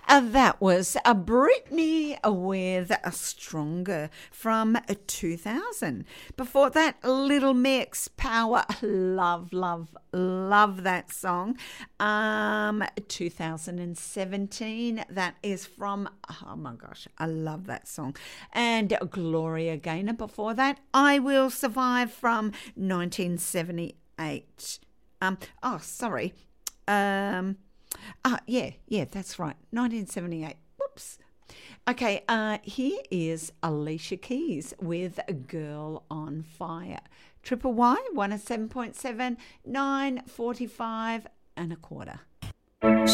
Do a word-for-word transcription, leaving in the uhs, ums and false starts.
Uh, that was a Britney with a Stronger from two thousand. Before that, Little Mix, Power. Love, love, love that song. Um, two thousand seventeen, that is from, oh my gosh, I love that song. And Gloria Gaynor before that, I Will Survive from nineteen seventy-eight. Um, oh, sorry. Um... Ah, yeah, yeah, that's right. nineteen seventy-eight. Whoops. Okay, uh, here is Alicia Keys with a Girl on Fire. Triple Y, one oh seven point seven, nine forty-five and a quarter.